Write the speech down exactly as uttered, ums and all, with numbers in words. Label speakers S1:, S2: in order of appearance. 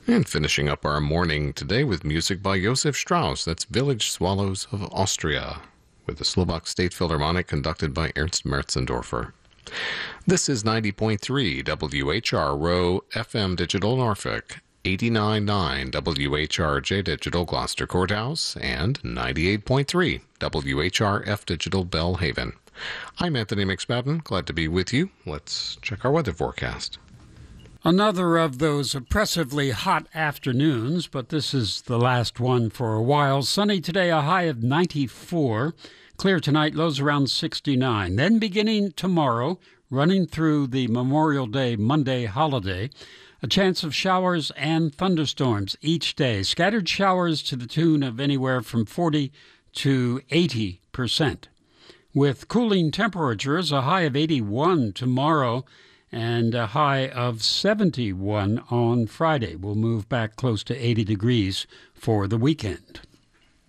S1: And finishing up our morning today with music by Josef Strauss. That's Village Swallows of Austria, with the Slovak State Philharmonic conducted by Ernst Merzendorfer. This is ninety point three W H R Row F M Digital Norfolk, eighty-nine point nine W H R J Digital Gloucester Courthouse, and ninety-eight point three W H R F Digital Bellhaven. I'm Anthony McSpadden. Glad to be with you. Let's check our weather forecast.
S2: Another of those oppressively hot afternoons, but this is the last one for a while. Sunny today, a high of ninety-four. Clear tonight, lows around sixty-nine. Then beginning tomorrow, running through the Memorial Day Monday holiday, a chance of showers and thunderstorms each day. Scattered showers to the tune of anywhere from forty to eighty percent. With cooling temperatures, a high of eighty-one tomorrow and a high of seventy-one on Friday. We'll move back close to eighty degrees for the weekend.